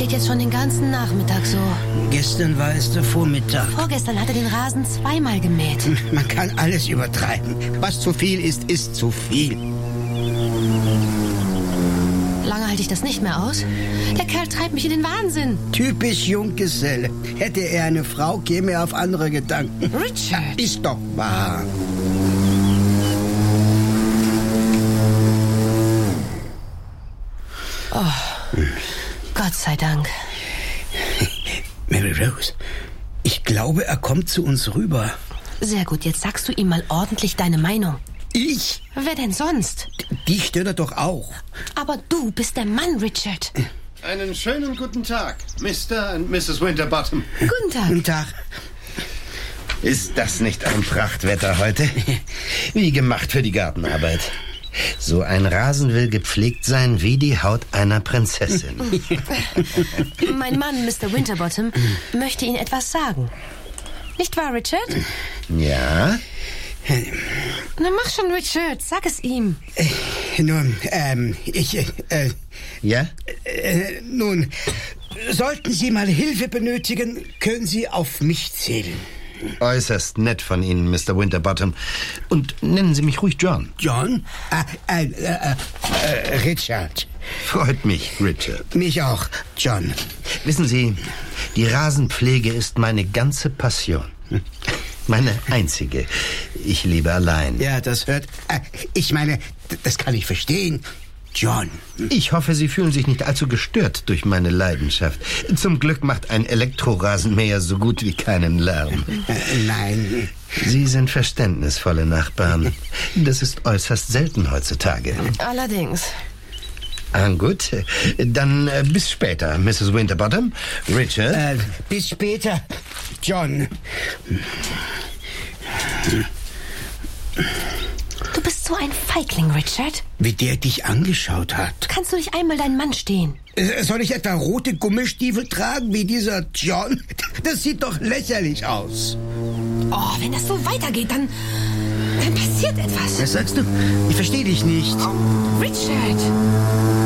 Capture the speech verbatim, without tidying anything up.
geht jetzt schon den ganzen Nachmittag so. Gestern war es der Vormittag. Vorgestern hat er den Rasen zweimal gemäht. Man kann alles übertreiben. Was zu viel ist, ist zu viel. Lange halte ich das nicht mehr aus. Der Kerl treibt mich in den Wahnsinn. Typisch Junggeselle. Hätte er eine Frau, käme er auf andere Gedanken. Richard! Ist doch wahr. Oh, Gott sei Dank. Mary Rose, ich glaube, er kommt zu uns rüber. Sehr gut, jetzt sagst du ihm mal ordentlich deine Meinung. Ich? Wer denn sonst? Die stört er doch auch. Aber du bist der Mann, Richard. Einen schönen guten Tag, Mister und Misses Winterbottom. Guten Tag. Guten Tag. Ist das nicht ein Prachtwetter heute? Wie gemacht für die Gartenarbeit. So ein Rasen will gepflegt sein wie die Haut einer Prinzessin. Mein Mann, Mister Winterbottom, möchte Ihnen etwas sagen. Nicht wahr, Richard? Ja? Na mach schon, Richard. Sag es ihm. Äh, nun, ähm, ich, äh, Ja? äh, nun, sollten Sie mal Hilfe benötigen, können Sie auf mich zählen. Äußerst nett von Ihnen, Mister Winterbottom. Und nennen Sie mich ruhig John. John? Äh, äh, äh, äh, Richard. Freut mich, Richard. Mich auch, John. Wissen Sie, die Rasenpflege ist meine ganze Passion. Meine einzige. Ich lebe allein. Ja, das hört... Äh, ich meine, das kann ich verstehen. John. Ich hoffe, Sie fühlen sich nicht allzu gestört durch meine Leidenschaft. Zum Glück macht ein Elektrorasenmäher so gut wie keinen Lärm. Äh, nein. Sie sind verständnisvolle Nachbarn. Das ist äußerst selten heutzutage. Allerdings. Ah, gut. Dann äh, bis später, Misses Winterbottom. Richard? Äh, bis später, John. Du bist so ein Feigling, Richard. Wie der dich angeschaut hat. Kannst du nicht einmal deinen Mann stehen? Äh, Soll ich etwa rote Gummistiefel tragen wie dieser John? Das sieht doch lächerlich aus. Oh, wenn das so weitergeht, dann... dann passiert etwas. Was sagst du? Ich verstehe dich nicht. Richard!